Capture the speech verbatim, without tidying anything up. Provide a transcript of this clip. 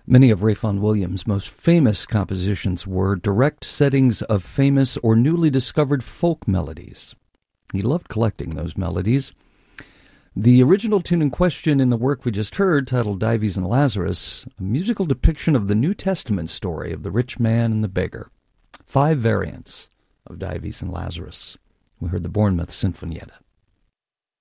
Many of Ray Vaughan Williams' most famous compositions were direct settings of famous or newly discovered folk melodies. He loved collecting those melodies. The original tune in question in the work we just heard, titled Dives and Lazarus, a musical depiction of the New Testament story of the rich man and the beggar. Five variants of Dives and Lazarus. We heard the Bournemouth Sinfonietta.